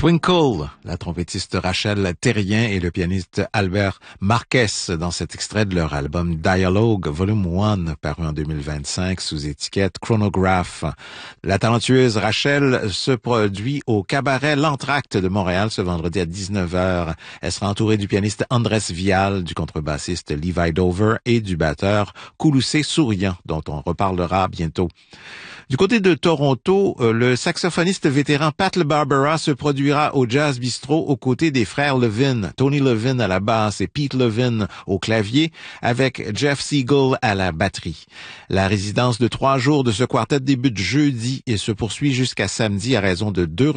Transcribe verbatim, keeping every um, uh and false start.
Twinkle, la trompettiste Rachel Terrien et le pianiste Albert Marquez dans cet extrait de leur album Dialogue Volume un paru en deux mille vingt-cinq sous étiquette Chronograph. La talentueuse Rachel se produit au cabaret L'Entracte de Montréal ce vendredi à dix-neuf heures. Elle sera entourée du pianiste Andrés Vial, du contrebassiste Levi Dover et du batteur Kouloussé Souriant dont on reparlera bientôt. Du côté de Toronto, le saxophoniste vétéran Pat LeBarbera se produira au Jazz Bistro aux côtés des frères Levin, Tony Levin à la basse et Pete Levin au clavier, avec Jeff Siegel à la batterie. La résidence de trois jours de ce quartet débute jeudi et se poursuit jusqu'à samedi à raison de deux